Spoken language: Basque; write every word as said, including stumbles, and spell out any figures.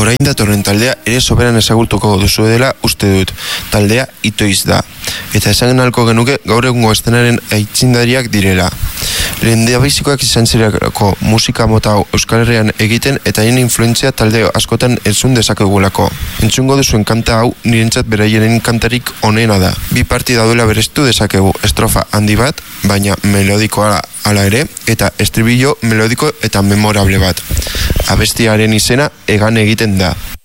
orain datorren taldea ere soberan ezagutuko duzu dela uste dut. Taldea Itoiz da. Eta esan alko genuke gaur egungo eszenaren aitzindariak direla. Lehendabizikoak izan zirako musika mota hau Euskal Herrian egiten eta haien influentzia talde askotan entzun dezakegulako. Entzungo duzuen kanta hau nirentzat beraien kantarik onena da. Bi parti daudela berezitu dezakegu, estrofa handi bat, baina melodikoa hala ere, eta estribillo melodiko eta memorable bat. Abestiaren izena egan egiten da.